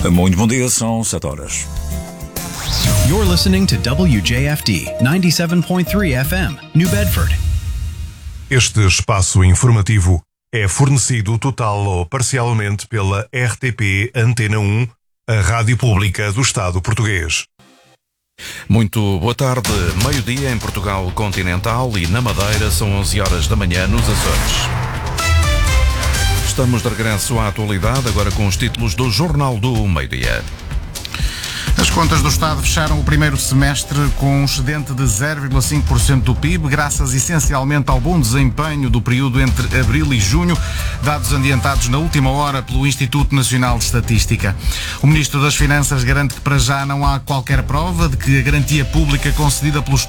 Muito bom dia, são 7 horas. You're listening to WJFD 97.3 FM, New Bedford. Este espaço informativo é fornecido total ou parcialmente pela RTP Antena 1, a Rádio Pública do Estado Português. Muito boa tarde. Meio-dia em Portugal continental e na Madeira são 11 horas da manhã nos Açores. Estamos de regresso à atualidade, agora com os títulos do Jornal do Meio-dia. As contas do Estado fecharam o primeiro semestre com um excedente de 0,5% do PIB, graças essencialmente ao bom desempenho do período entre abril e junho, dados adiantados na última hora pelo Instituto Nacional de Estatística. O Ministro das Finanças garante que para já não há qualquer prova de que a garantia pública concedida pelo